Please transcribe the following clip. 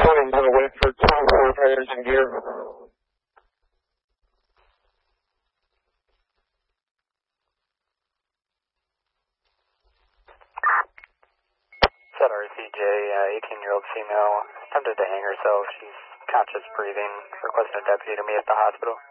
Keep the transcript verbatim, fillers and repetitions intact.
twenty, by the way, for twenty-four repairs and gear. Set R C J, eighteen-year-old female, attempted to hang herself. She's conscious breathing, requesting a deputy to meet at the hospital.